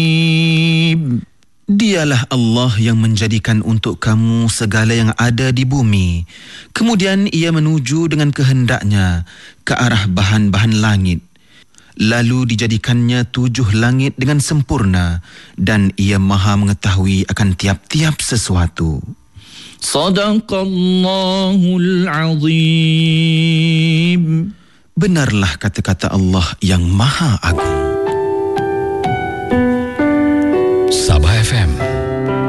Dialah Allah yang menjadikan untuk kamu segala yang ada di bumi. Kemudian ia menuju dengan kehendaknya ke arah bahan-bahan langit. Lalu dijadikannya 7 langit dengan sempurna dan ia maha mengetahui akan tiap-tiap sesuatu. Sadaqallahul Azim. Benarlah kata-kata Allah yang maha agung.